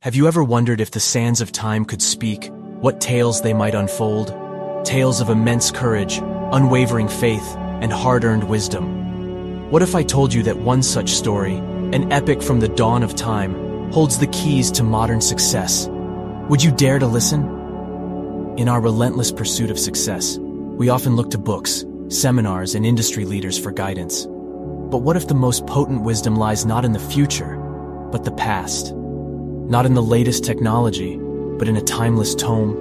Have you ever wondered if the sands of time could speak, what tales they might unfold? Tales of immense courage, unwavering faith, and hard-earned wisdom. What if I told you that one such story, an epic from the dawn of time, holds the keys to modern success? Would you dare to listen? In our relentless pursuit of success, we often look to books, seminars, and industry leaders for guidance. But what if the most potent wisdom lies not in the future, but the past? Not in the latest technology, but in a timeless tome.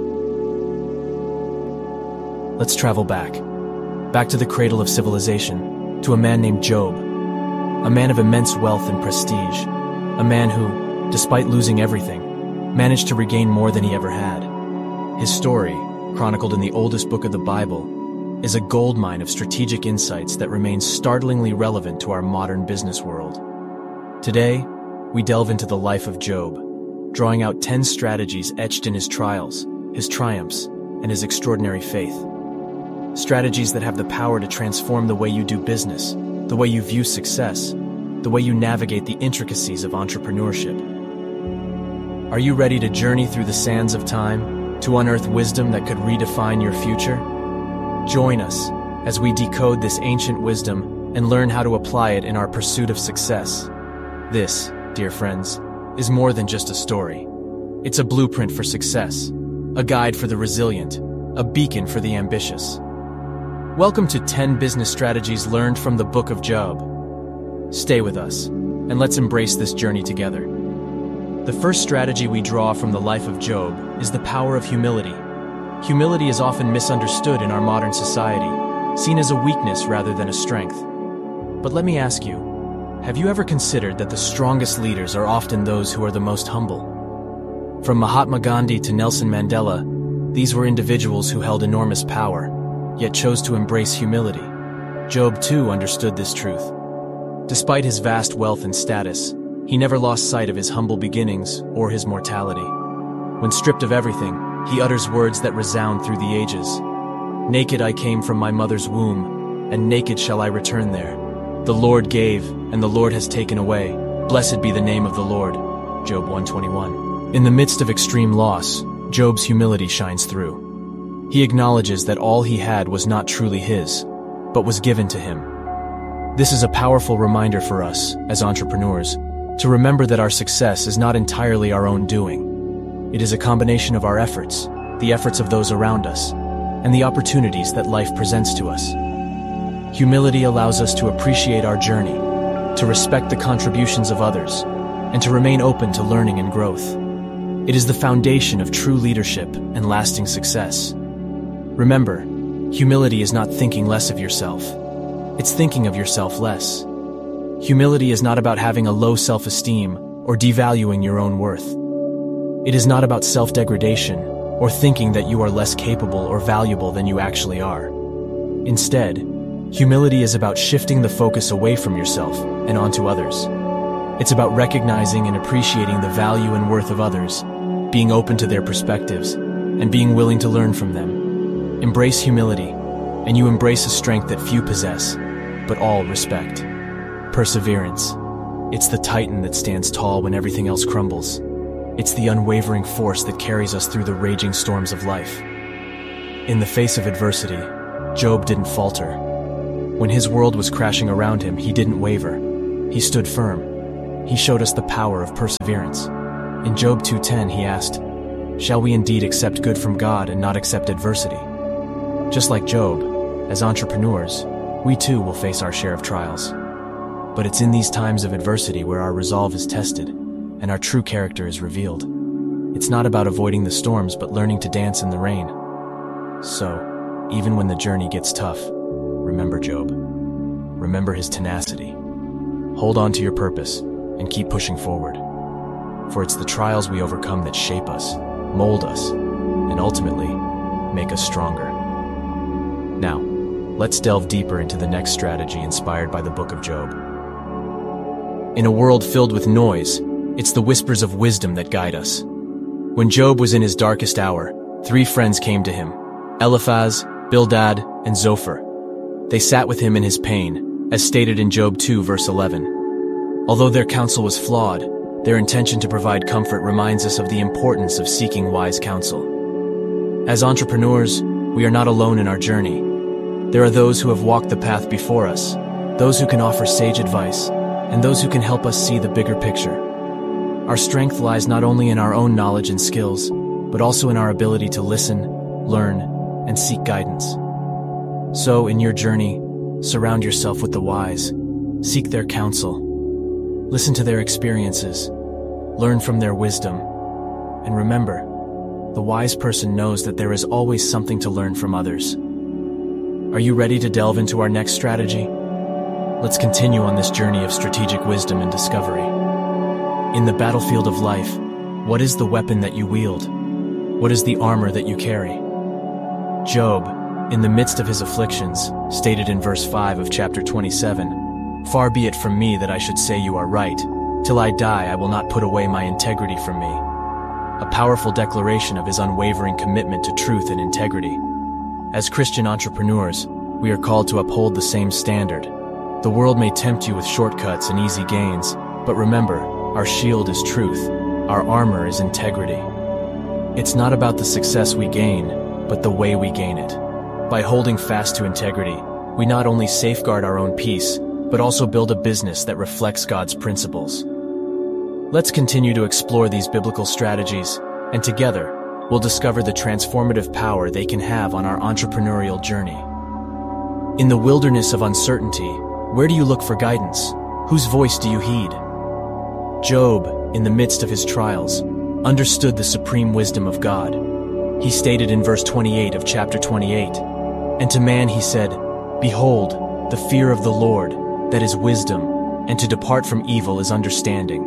Let's travel back to the cradle of civilization, to a man named Job, a man of immense wealth and prestige, a man who, despite losing everything, managed to regain more than he ever had. His story, chronicled in the oldest book of the Bible, is a goldmine of strategic insights that remains startlingly relevant to our modern business world. Today, we delve into the life of Job, drawing out 10 strategies etched in his trials, his triumphs, and his extraordinary faith. Strategies that have the power to transform the way you do business, the way you view success, the way you navigate the intricacies of entrepreneurship. Are you ready to journey through the sands of time, to unearth wisdom that could redefine your future? Join us as we decode this ancient wisdom and learn how to apply it in our pursuit of success. This, dear friends, is more than just a story. It's a blueprint for success, a guide for the resilient, a beacon for the ambitious. Welcome to 10 business strategies learned from the Book of Job. Stay with us, and let's embrace this journey together. The first strategy we draw from the life of Job is the power of humility. Humility is often misunderstood in our modern society, seen as a weakness rather than a strength. But let me ask you, have you ever considered that the strongest leaders are often those who are the most humble? From Mahatma Gandhi to Nelson Mandela, these were individuals who held enormous power, yet chose to embrace humility. Job too understood this truth. Despite his vast wealth and status, he never lost sight of his humble beginnings or his mortality. When stripped of everything, he utters words that resound through the ages. Naked I came from my mother's womb, and naked shall I return there. The Lord gave, and the Lord has taken away. Blessed be the name of the Lord. Job 121. In the midst of extreme loss, Job's humility shines through. He acknowledges that all he had was not truly his, but was given to him. This is a powerful reminder for us, as entrepreneurs, to remember that our success is not entirely our own doing. It is a combination of our efforts, the efforts of those around us, and the opportunities that life presents to us. Humility allows us to appreciate our journey, to respect the contributions of others, and to remain open to learning and growth. It is the foundation of true leadership and lasting success. Remember, humility is not thinking less of yourself. It's thinking of yourself less. Humility is not about having a low self-esteem or devaluing your own worth. It is not about self-degradation or thinking that you are less capable or valuable than you actually are. Instead, humility is about shifting the focus away from yourself and onto others. It's about recognizing and appreciating the value and worth of others, being open to their perspectives, and being willing to learn from them. Embrace humility, and you embrace a strength that few possess, but all respect. Perseverance. It's the titan that stands tall when everything else crumbles. It's the unwavering force that carries us through the raging storms of life. In the face of adversity, Job didn't falter. When his world was crashing around him, he didn't waver. He stood firm. He showed us the power of perseverance. In Job 2:10, he asked, "Shall we indeed accept good from God and not accept adversity?" Just like Job, as entrepreneurs, we too will face our share of trials. But it's in these times of adversity where our resolve is tested and our true character is revealed. It's not about avoiding the storms, but learning to dance in the rain. So, even when the journey gets tough, remember Job. Remember his tenacity. Hold on to your purpose and keep pushing forward. For it's the trials we overcome that shape us, mold us, and ultimately make us stronger. Now, let's delve deeper into the next strategy inspired by the Book of Job. In a world filled with noise, it's the whispers of wisdom that guide us. When Job was in his darkest hour, 3 friends came to him: Eliphaz, Bildad, and Zophar. They sat with him in his pain, as stated in Job 2 verse 11. Although their counsel was flawed, Their intention to provide comfort reminds us of the importance of seeking wise counsel. As entrepreneurs, we are not alone in our journey. There are those who have walked the path before us, those who can offer sage advice, and those who can help us see the bigger picture. Our strength lies not only in our own knowledge and skills, but also in our ability to listen, learn, and seek guidance. So, in your journey, surround yourself with the wise, seek their counsel, listen to their experiences, learn from their wisdom, and remember, the wise person knows that there is always something to learn from others. Are you ready to delve into our next strategy? Let's continue on this journey of strategic wisdom and discovery. In the battlefield of life, what is the weapon that you wield? What is the armor that you carry? Job, in the midst of his afflictions, stated in verse 5 of chapter 27, "Far be it from me that I should say you are right. Till I die, I will not put away my integrity from me." A powerful declaration of his unwavering commitment to truth and integrity. As Christian entrepreneurs, we are called to uphold the same standard. The world may tempt you with shortcuts and easy gains, but remember, our shield is truth, our armor is integrity. It's not about the success we gain, but the way we gain it. By holding fast to integrity, we not only safeguard our own peace, but also build a business that reflects God's principles. Let's continue to explore these biblical strategies, and together, we'll discover the transformative power they can have on our entrepreneurial journey. In the wilderness of uncertainty, where do you look for guidance? Whose voice do you heed? Job, in the midst of his trials, understood the supreme wisdom of God. He stated in verse 28 of chapter 28, "And to man he said, Behold, the fear of the Lord, that is wisdom, and to depart from evil is understanding."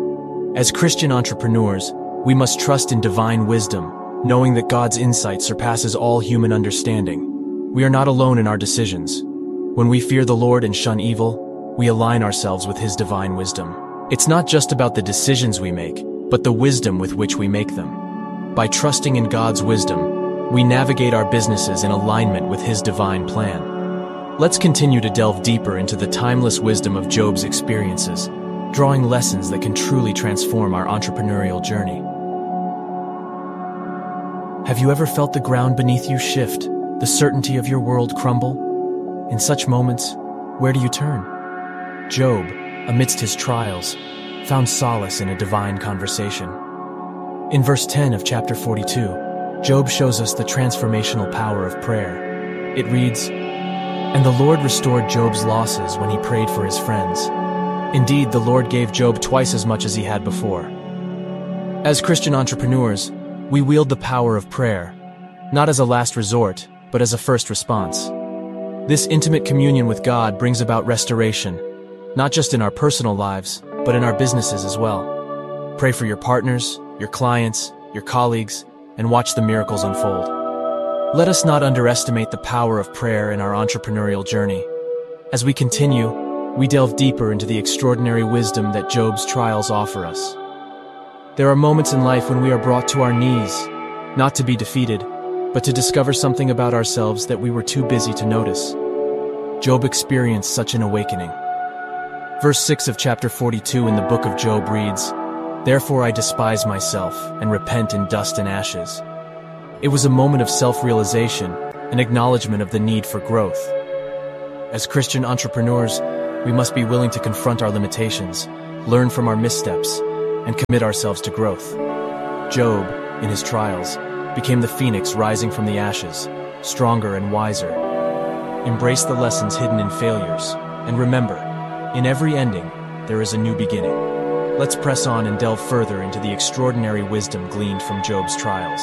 As Christian entrepreneurs, we must trust in divine wisdom, knowing that God's insight surpasses all human understanding. We are not alone in our decisions. When we fear the Lord and shun evil, we align ourselves with His divine wisdom. It's not just about the decisions we make, but the wisdom with which we make them. By trusting in God's wisdom, we navigate our businesses in alignment with His divine plan. Let's continue to delve deeper into the timeless wisdom of Job's experiences, drawing lessons that can truly transform our entrepreneurial journey. Have you ever felt the ground beneath you shift, the certainty of your world crumble? In such moments, where do you turn? Job, amidst his trials, found solace in a divine conversation. In verse 10 of chapter 42, Job shows us the transformational power of prayer. It reads, "And the Lord restored Job's losses when he prayed for his friends. Indeed, the Lord gave Job twice as much as he had before." As Christian entrepreneurs, we wield the power of prayer, not as a last resort, but as a first response. This intimate communion with God brings about restoration, not just in our personal lives, but in our businesses as well. Pray for your partners, your clients, your colleagues, and watch the miracles unfold. Let us not underestimate the power of prayer in our entrepreneurial journey. As we continue, we delve deeper into the extraordinary wisdom that Job's trials offer us. There are moments in life when we are brought to our knees, not to be defeated, but to discover something about ourselves that we were too busy to notice. Job experienced such an awakening. Verse 6 of chapter 42 in the book of Job reads, "Therefore I despise myself and repent in dust and ashes." It was a moment of self-realization, an acknowledgement of the need for growth. As Christian entrepreneurs, we must be willing to confront our limitations, learn from our missteps, and commit ourselves to growth. Job, in his trials, became the phoenix rising from the ashes, stronger and wiser. Embrace the lessons hidden in failures, and remember, in every ending, there is a new beginning. Let's press on and delve further into the extraordinary wisdom gleaned from Job's trials.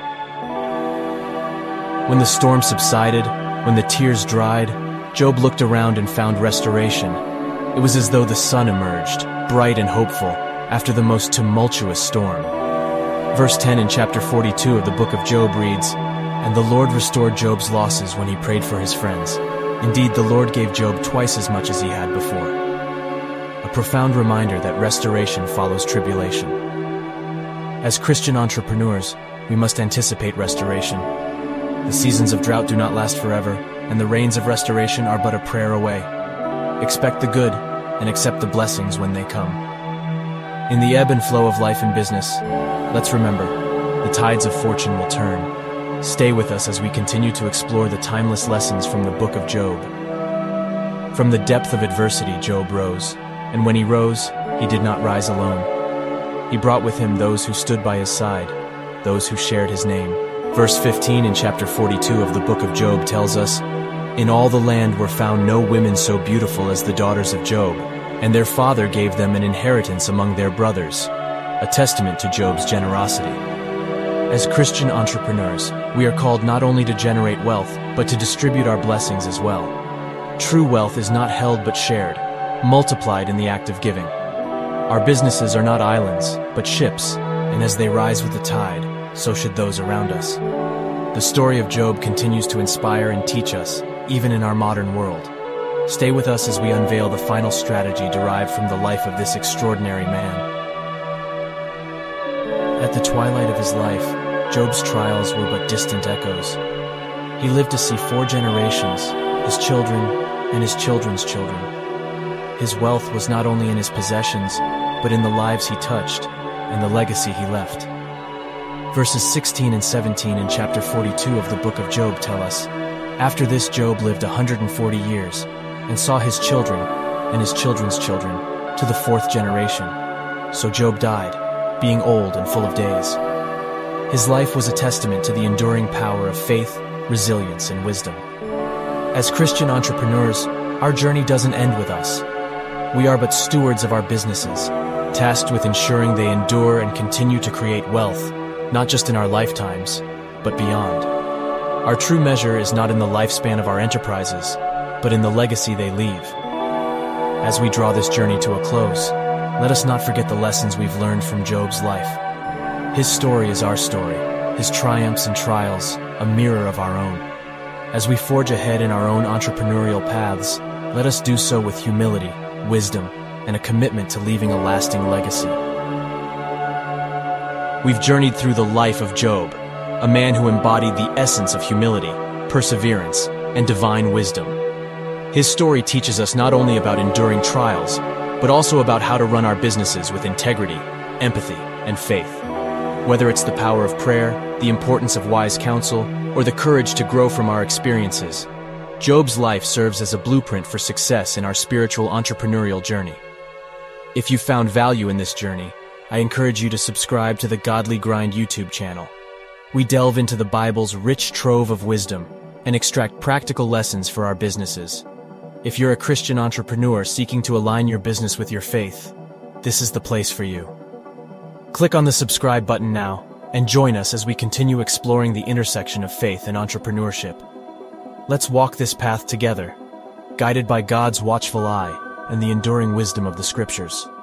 When the storm subsided, when the tears dried, Job looked around and found restoration. It was as though the sun emerged, bright and hopeful, after the most tumultuous storm. Verse 10 in chapter 42 of the book of Job reads, "And the Lord restored Job's losses when he prayed for his friends. Indeed, the Lord gave Job twice as much as he had before." A profound reminder that restoration follows tribulation. As Christian entrepreneurs, we must anticipate restoration. The seasons of drought do not last forever, and the rains of restoration are but a prayer away. Expect the good and accept the blessings when they come. In the ebb and flow of life and business, let's remember, the tides of fortune will turn. Stay with us as we continue to explore the timeless lessons from the Book of Job. From the depth of adversity, Job rose, and when he rose, he did not rise alone. He brought with him those who stood by his side, those who shared his name. Verse 15 in chapter 42 of the Book of Job tells us, "In all the land were found no women so beautiful as the daughters of Job, and their father gave them an inheritance among their brothers," a testament to Job's generosity. As Christian entrepreneurs, we are called not only to generate wealth, but to distribute our blessings as well. True wealth is not held but shared, multiplied in the act of giving. Our businesses are not islands, but ships, and as they rise with the tide, so should those around us. The story of Job continues to inspire and teach us, even in our modern world. Stay with us as we unveil the final strategy derived from the life of this extraordinary man. At the twilight of his life, Job's trials were but distant echoes. He lived to see 4 generations, his children and his children's children. His wealth was not only in his possessions, but in the lives he touched and the legacy he left. Verses 16 and 17 in chapter 42 of the Book of Job tell us, "After this Job lived 140 years, and saw his children and his children's children to the 4th generation. So Job died, being old and full of days." His life was a testament to the enduring power of faith, resilience, and wisdom. As Christian entrepreneurs, our journey doesn't end with us. We are but stewards of our businesses, tasked with ensuring they endure and continue to create wealth, not just in our lifetimes, but beyond. Our true measure is not in the lifespan of our enterprises, but in the legacy they leave. As we draw this journey to a close, let us not forget the lessons we've learned from Job's life. His story is our story, his triumphs and trials, a mirror of our own. As we forge ahead in our own entrepreneurial paths, let us do so with humility, wisdom, and a commitment to leaving a lasting legacy. We've journeyed through the life of Job, a man who embodied the essence of humility, perseverance, and divine wisdom. His story teaches us not only about enduring trials, but also about how to run our businesses with integrity, empathy, and faith. Whether it's the power of prayer, the importance of wise counsel, or the courage to grow from our experiences, Job's life serves as a blueprint for success in our spiritual entrepreneurial journey. If you found value in this journey, I encourage you to subscribe to the Godly Grind YouTube channel. We delve into the Bible's rich trove of wisdom and extract practical lessons for our businesses. If you're a Christian entrepreneur seeking to align your business with your faith, this is the place for you. Click on the subscribe button now and join us as we continue exploring the intersection of faith and entrepreneurship. Let's walk this path together, guided by God's watchful eye and the enduring wisdom of the Scriptures.